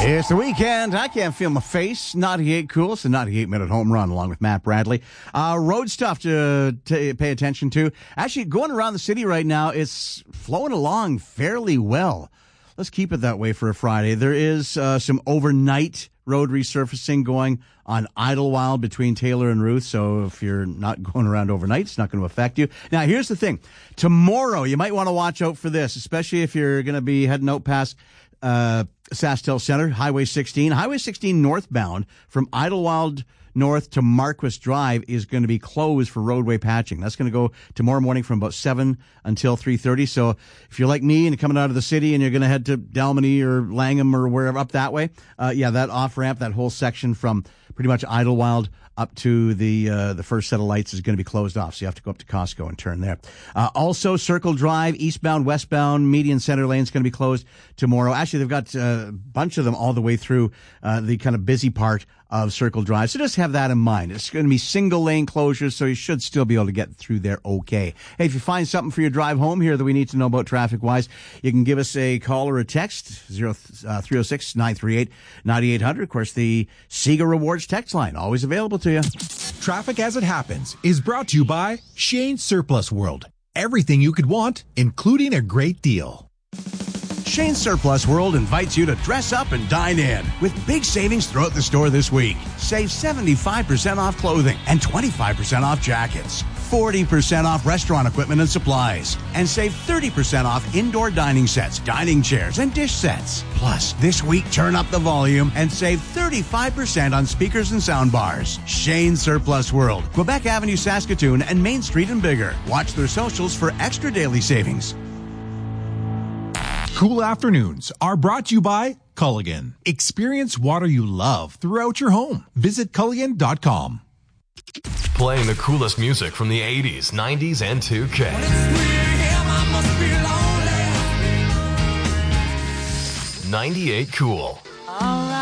It's the weekend. I can't feel my face. 98 cool. It's a 98-minute home run along with Matt Bradley. Road stuff to pay attention to. Actually, going around the city right now, it's flowing along fairly well. Let's keep it that way for a Friday. There is some overnight road resurfacing going on Idlewild between Taylor and Ruth. So if you're not going around overnight, it's not going to affect you. Now, here's the thing. Tomorrow, you might want to watch out for this, especially if you're going to be heading out past SaskTel Center, Highway 16. Highway 16 northbound from Idlewild North to Marquis Drive is going to be closed for roadway patching. That's going to go tomorrow morning from about 7 until 3:30. So if you're like me and you're coming out of the city and you're going to head to Dalmany or Langham or wherever up that way, that off-ramp, that whole section from pretty much Idlewild up to the first set of lights is going to be closed off. So you have to go up to Costco and turn there. Also, Circle Drive, eastbound, westbound, median center lane is going to be closed tomorrow. Actually, they've got a bunch of them all the way through the kind of busy part of Circle Drive. So just have that in mind. It's going to be single lane closures, so you should still be able to get through there okay. Hey, if you find something for your drive home here that we need to know about traffic-wise, you can give us a call or a text, 306-938-9800. Of course, the Sega Rewards text line, always available to you. Traffic as it happens is brought to you by Shane Surplus World. Everything you could want, including a great deal. Shane Surplus World invites you to dress up and dine in with big savings throughout the store this week. Save 75% off clothing and 25% off jackets, 40% off restaurant equipment and supplies, and save 30% off indoor dining sets, dining chairs, and dish sets. Plus, this week, turn up the volume and save 35% on speakers and sound bars. Shane Surplus World, Quebec Avenue, Saskatoon, and Main Street in Bigger. Watch their socials for extra daily savings. Cool afternoons are brought to you by Culligan. Experience water you love throughout your home. Visit Culligan.com. Playing the coolest music from the 80s, 90s, and 2K. 98 Cool.